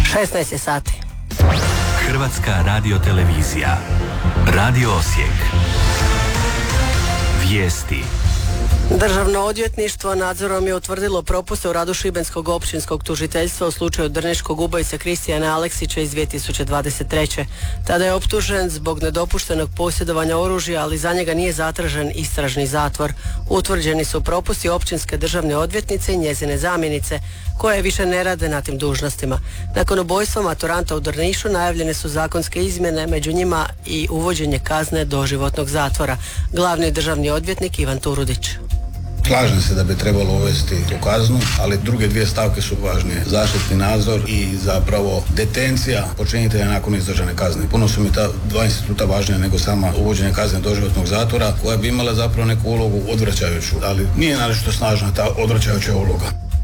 16 je sati. Hrvatska radiotelevizija. Radio Osijek. Vijesti. Državno odvjetništvo nadzorom je utvrdilo propuste u radu Šibenskog općinskog tužiteljstva u slučaju drniškog ubojice Kristijana Aleksića iz 2023. Tada je optužen zbog nedopuštenog posjedovanja oružja, ali za njega nije zatražen istražni zatvor. Utvrđeni su propusti općinske državne odvjetnice i njezine zamjenice, koje više ne rade na tim dužnostima. Nakon ubojstva maturanta u Drnišu najavljene su zakonske izmjene, među njima i uvođenje kazne doživotnog zatvora. Glavni državni odvjetnik Ivan Turudić. Slažem se da bi trebalo uvesti tu kaznu, ali druge dvije stavke su važnije. Zaštitni nadzor i zapravo detencija počinitelja nakon izdržane kazne. Puno su mi ta dva instituta važnija nego sama uvođenje kazne doživotnog zatvora, koja bi imala zapravo neku ulogu odvraćajuću, ali nije naročito snažna ta odvraćajuća uloga.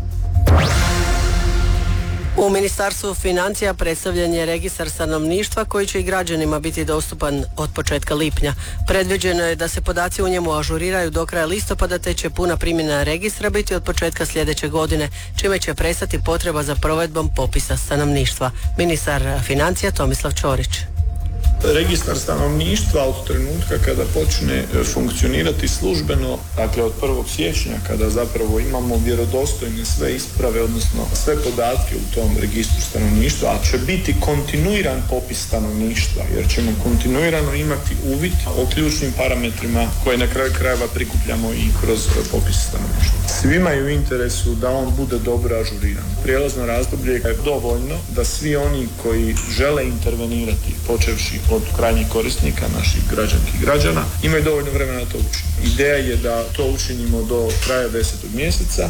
U Ministarstvu financija predstavljen je registar stanovništva koji će i građanima biti dostupan od početka lipnja. Predviđeno je da se podaci u njemu ažuriraju do kraja listopada, te će puna primjena registra biti od početka sljedeće godine, čime će prestati potreba za provedbom popisa stanovništva. Ministar financija Tomislav Ćorić. Registar stanovništva od trenutka kada počne funkcionirati službeno, dakle od 1. siječnja kada zapravo imamo vjerodostojne sve isprave, odnosno sve podatke u tom registru stanovništva, a će biti kontinuiran popis stanovništva, jer ćemo kontinuirano imati uvid o ključnim parametrima koje na kraju krajeva prikupljamo i kroz popis stanovništva. Svima je u interesu da on bude dobro ažuriran. Prijelazno razdoblje je dovoljno da svi oni koji žele intervenirati, počevši od krajnjih korisnika, naših građanki i građana, imaju dovoljno vremena da to učinimo. Ideja je da to učinimo do kraja 10. mjeseca.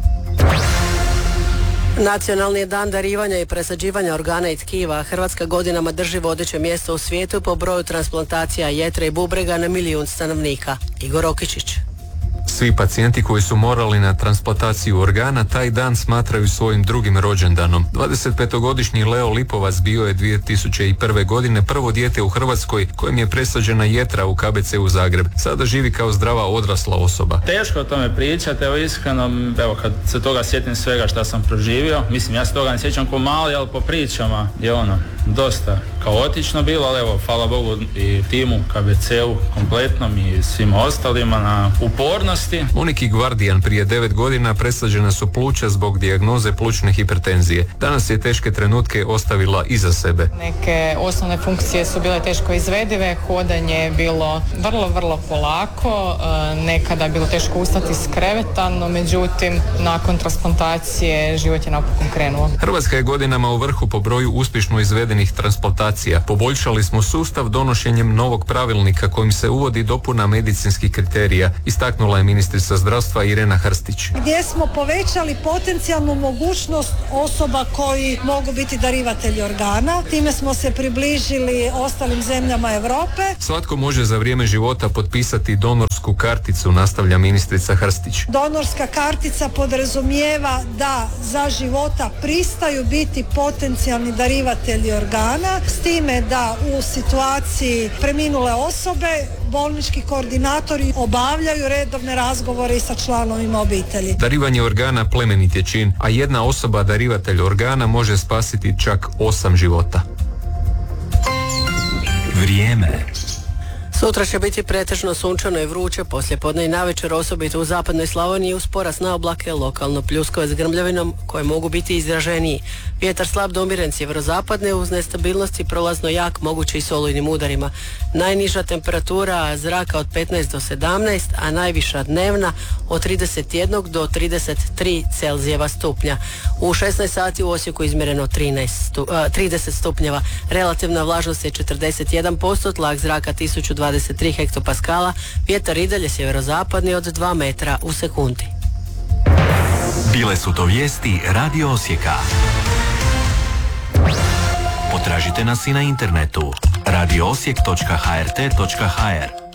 Nacionalni je dan darivanja i presađivanja organa i tkiva. Hrvatska godinama drži vodeće mjesto u svijetu po broju transplantacija jetre i bubrega na milijun stanovnika. Igor Okičić. Svi pacijenti koji su morali na transplantaciju organa taj dan smatraju svojim drugim rođendanom. 25-godišnji Leo Lipovac bio je 2001. godine prvo dijete u Hrvatskoj kojem je presađena jetra u KBC-u Zagreb. Sada živi kao zdrava odrasla osoba. Teško o tome pričati, iskreno, kad se toga sjetim svega što sam proživio, mislim, ja se toga ne sjećam ko mali, ali po pričama je dosta kaotično bilo, ali hvala Bogu i timu KBC-u kompletnom i svima ostalima na upornosti. Moniki Gvardijan prije 9 godina presađena su pluća zbog dijagnoze plućne hipertenzije. Danas je teške trenutke ostavila iza sebe. Neke osnovne funkcije su bile teško izvedive, hodanje je bilo vrlo polako, nekada je bilo teško ustati s kreveta, no međutim nakon transplantacije život je napokon krenuo. Hrvatska je godinama u vrhu po broju uspješno izvedenih transplantacija. Poboljšali smo sustav donošenjem novog pravilnika kojim se uvodi dopuna medicinskih kriterija, istaknula je ministrica zdravstva Irena Hrstić. Gdje smo povećali potencijalnu mogućnost osoba koji mogu biti darivatelji organa. Time smo se približili ostalim zemljama Europe. Svatko može za vrijeme života potpisati donorsku karticu, nastavlja ministrica Hrstić. Donorska kartica podrazumijeva da za života pristaju biti potencijalni darivatelji organa, s time da u situaciji preminule osobe bolnički koordinatori obavljaju redovne razgovore i sa članovima obitelji. Darivanje organa plemenit je čin, a jedna osoba darivatelj organa može spasiti čak 8 života. Vrijeme. Sutra će biti pretežno sunčano i vruće, poslijepodne i navečer, osobito u zapadnoj Slavoniji uz porast na oblake, lokalno pljuskove s grmljavinom koje mogu biti izraženiji. Vjetar slab do umiren sjeverozapadne uz nestabilnosti prolazno jak, moguće i s olujnim udarima. Najniža temperatura zraka od 15 do 17, a najviša dnevna od 31 do 33 Celzijeva stupnja. U 16 sati u Osijeku izmjereno 30 stupnjeva. Relativna vlažnost je 41%, tlak zraka 1023 hektopaskala, vjetar i dalje sjeverozapadni od 2 metra u sekundi. Bile su to vijesti Radio Osijeka. Potražite nas i na internetu radioosijek.hrt.hr.